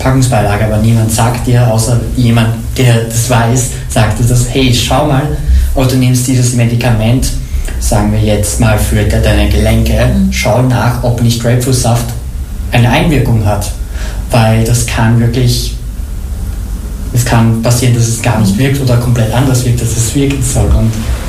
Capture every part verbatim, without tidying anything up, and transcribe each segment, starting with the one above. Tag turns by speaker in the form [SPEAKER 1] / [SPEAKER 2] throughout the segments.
[SPEAKER 1] Packungsbeilage, aber niemand sagt dir, außer jemand, der das weiß, sagt dir das, hey, schau mal, oder du nimmst dieses Medikament, sagen wir jetzt mal für deine Gelenke, mhm. schau nach, ob nicht Grapefruitsaft eine Einwirkung hat, weil das kann wirklich, es kann passieren, dass es gar nicht wirkt oder komplett anders wirkt, als es wirken soll. Und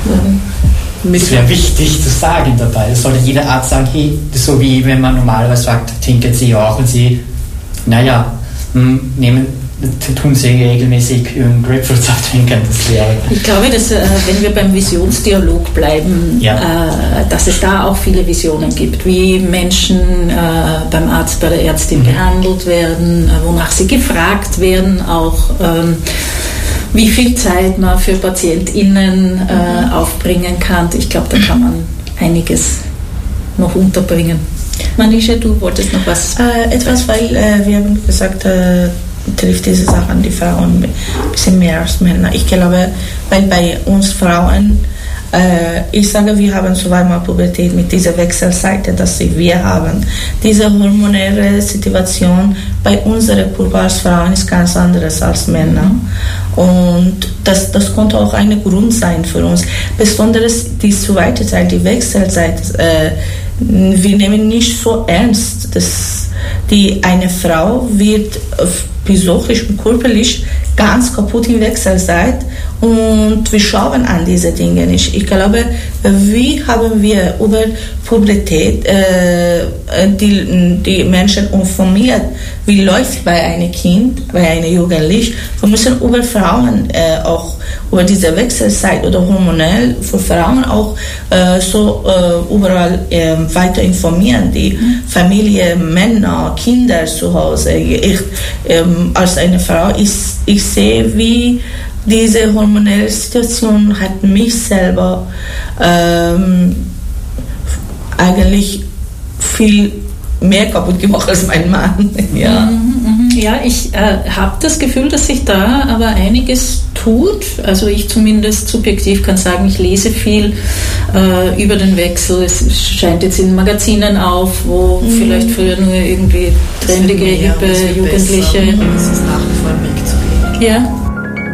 [SPEAKER 1] mhm. es wäre wichtig zu sagen dabei, es sollte jeder Arzt sagen, hey, so wie wenn man normalerweise sagt, trinken Sie auch und Sie, naja, nehmen, tun Sie regelmäßig Grapefruitsaft trinken. Das wäre.
[SPEAKER 2] Ich glaube, dass äh, wenn wir beim Visionsdialog bleiben,
[SPEAKER 1] ja.
[SPEAKER 2] äh, dass es da auch viele Visionen gibt, wie Menschen äh, beim Arzt, bei der Ärztin mhm. behandelt werden, äh, wonach sie gefragt werden, auch ähm, wie viel Zeit man für PatientInnen äh, mhm. aufbringen kann. Ich glaube, da kann man einiges noch unterbringen. Manisha, du wolltest noch was?
[SPEAKER 3] Äh, etwas, weil äh, wir haben gesagt, äh, trifft diese Sachen die Frauen ein bisschen mehr als Männer. Ich glaube, weil bei uns Frauen, äh, ich sage, wir haben zweimal Pubertät mit dieser Wechselseite, dass wir haben. Diese hormonelle Situation bei unseren Pubertätsfrauen ist ganz anderes als Männer. Und das, das konnte auch ein Grund sein für uns. Besonders die zweite Zeit, die Wechselzeit, äh, wir nehmen nicht so ernst, dass die, eine Frau wird psychisch und körperlich ganz kaputt in Wechselzeit und wir schauen an diese Dinge nicht. Ich glaube, wie haben wir über Pubertät äh, die, die Menschen informiert, wie läuft bei einem Kind, bei einem Jugendlichen. Wir müssen über Frauen äh, auch über diese Wechselzeit oder hormonell für Frauen auch äh, so äh, überall äh, weiter informieren, die mhm. Familie, Männer, Kinder zu Hause. Ich, ähm, als eine Frau, ich, ich sehe, wie diese hormonelle Situation hat mich selber ähm, eigentlich viel mehr kaputt gemacht als mein Mann. Ja,
[SPEAKER 2] ja ich äh, habe das Gefühl, dass sich da aber einiges tut. Also ich zumindest subjektiv kann sagen, ich lese viel äh, über den Wechsel. Es scheint jetzt in Magazinen auf, wo mhm. vielleicht früher nur irgendwie trendige, hippe Jugendliche...
[SPEAKER 4] Es ist nach wie vor ein Weg zu gehen.
[SPEAKER 2] Ja.